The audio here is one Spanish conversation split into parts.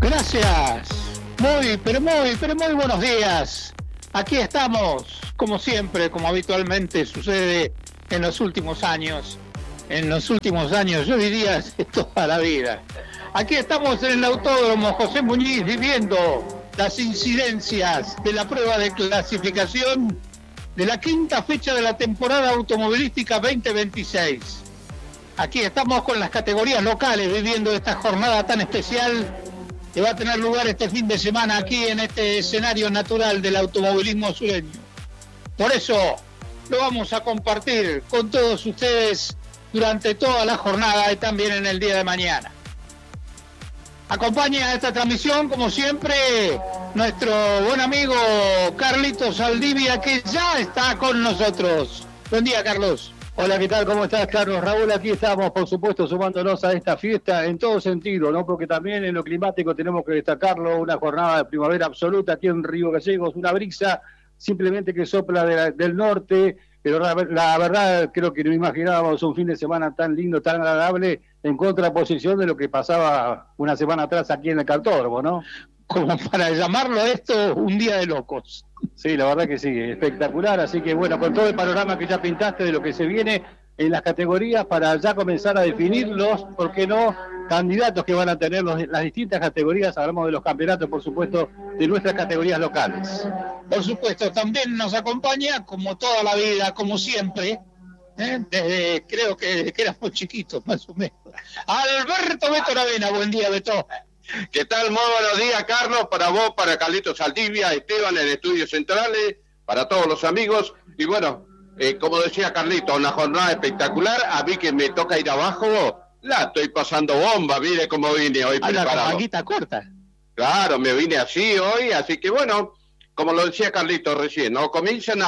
Gracias. Pero muy buenos días. Aquí estamos, como siempre, como habitualmente sucede en los últimos años. Yo diría toda la vida. Aquí estamos en el Autódromo José Muñiz viviendo las incidencias de la prueba de clasificación de la quinta fecha de la temporada automovilística 2026. Aquí estamos con las categorías locales viviendo esta jornada tan especial que va a tener lugar este fin de semana aquí en este escenario natural del automovilismo sureño. Por eso lo vamos a compartir con todos ustedes durante toda la jornada y también en el día de mañana. Acompaña a esta transmisión, como siempre, nuestro buen amigo Carlitos Saldivia, que ya está con nosotros. Buen día, Carlos. Hola, ¿qué tal? ¿Cómo estás, Carlos? Raúl, aquí estamos, por supuesto, sumándonos a esta fiesta en todo sentido, ¿no? Porque también en lo climático tenemos que destacarlo, una jornada de primavera absoluta aquí en Río Gallegos, una brisa simplemente que sopla del norte, pero la verdad creo que no imaginábamos un fin de semana tan lindo, tan agradable, en contraposición de lo que pasaba una semana atrás aquí en el cartódromo, ¿no? Como para llamarlo esto un día de locos. Sí, la verdad que sí, espectacular, así que bueno, con todo el panorama que ya pintaste de lo que se viene en las categorías para ya comenzar a definir los, ¿por qué no?, candidatos que van a tener las distintas categorías. Hablamos de los campeonatos, por supuesto, de nuestras categorías locales. Por supuesto, también nos acompaña, como toda la vida, como siempre, desde creo que éramos chiquitos, más o menos, Alberto Beto Aravena. Buen día, Beto. ¿Qué tal? Muy buenos días, Carlos, para vos, para Carlitos Saldivia, Esteban en Estudios Centrales, para todos los amigos. Y bueno, como decía Carlitos, una jornada espectacular. A mí que me toca ir abajo, la estoy pasando bomba. Mire cómo vine hoy preparado. La manguita corta. Claro, me vine así hoy, así que bueno, como lo decía Carlitos recién, ¿no? Comienzan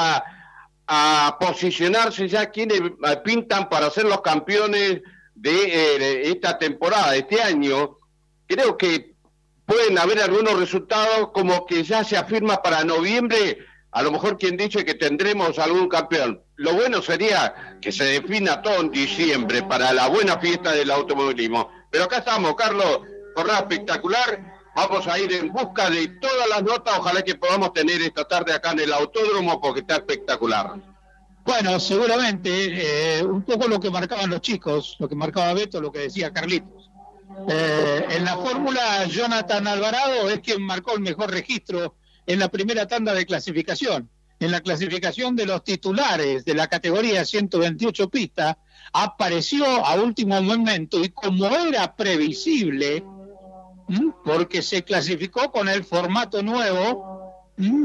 a posicionarse ya quienes pintan para ser los campeones de esta temporada, de este año. Creo que pueden haber algunos resultados como que ya se afirma para noviembre, a lo mejor quien dice que tendremos algún campeón. Lo bueno sería que se defina todo en diciembre para la buena fiesta del automovilismo. Pero acá estamos, Carlos, jornada espectacular. Vamos a ir en busca de todas las notas, ojalá que podamos tener esta tarde acá en el autódromo porque está espectacular. Bueno, seguramente un poco lo que marcaban los chicos, lo que marcaba Beto, lo que decía Carlitos. En la fórmula, Jonathan Alvarado es quien marcó el mejor registro en la primera tanda de clasificación. En la clasificación de los titulares de la categoría 128 pistas, apareció a último momento y como era previsible, porque se clasificó con el formato nuevo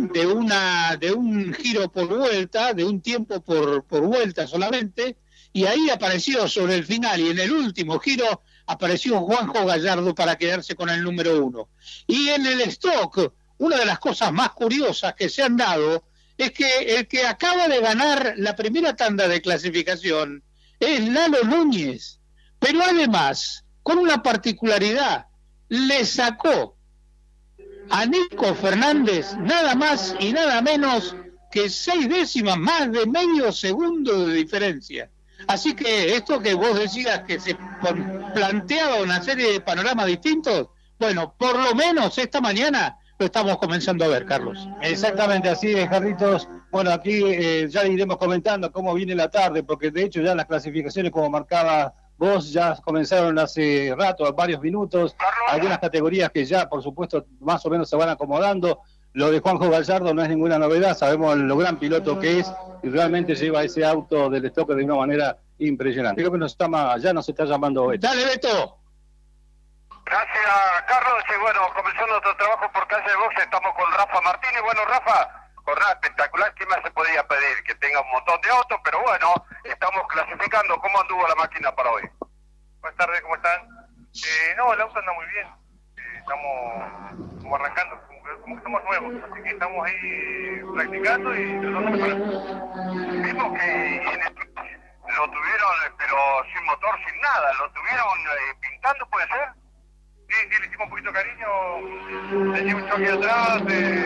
de un giro por vuelta, de un tiempo por vuelta solamente, y ahí apareció sobre el final y en el último giro apareció Juanjo Gallardo para quedarse con el número 1. Y en el stock, una de las cosas más curiosas que se han dado es que el que acaba de ganar la primera tanda de clasificación es Lalo Núñez, pero además, con una particularidad, le sacó a Nico Fernández nada más y nada menos que 6 décimas más de medio segundo de diferencia. Así que esto que vos decías que se planteaba una serie de panoramas distintos, bueno, por lo menos esta mañana lo estamos comenzando a ver, Carlos. Exactamente así es, Carlitos. Bueno, aquí ya iremos comentando cómo viene la tarde, porque de hecho ya las clasificaciones, como marcaba vos, ya comenzaron hace rato, varios minutos. Algunas categorías que ya, por supuesto, más o menos se van acomodando. Lo de Juanjo Gallardo no es ninguna novedad, sabemos lo gran piloto que es y realmente lleva ese auto del stock de una manera impresionante. Creo que ya nos está llamando Beto. Dale, Beto. Gracias, Carlos. Y bueno, comenzó nuestro trabajo por calle de boxe, estamos con Rafa Martínez. Bueno, Rafa, jornada espectacular, ¿qué más se podía pedir? Que tenga un montón de autos, pero bueno, estamos clasificando. ¿Cómo anduvo la máquina para hoy? Buenas tardes, ¿cómo están? No, el auto anda muy bien. Estamos como arrancando, como que estamos nuevos, así que estamos ahí practicando y tratando de mejorar. Vimos que lo tuvieron, pero sin motor, sin nada, lo tuvieron pintando, ¿puede ser? Sí, le hicimos un poquito de cariño, le hicimos un choque atrás,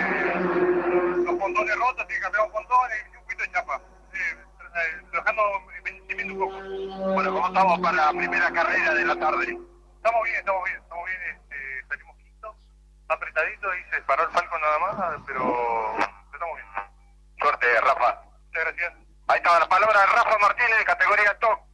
los pontones rotos, que cambiamos pontones y un poquito de chapa. Trabajando, exprimiendo un poco. Bueno, ¿cómo estamos para la primera carrera de la tarde? Estamos bien, salimos quintos, adelantadito y se paró el Falcon nada más, pero estamos bien. Suerte, Rafa. Muchas gracias. Ahí estaba la palabra de Rafa Martínez, categoría top.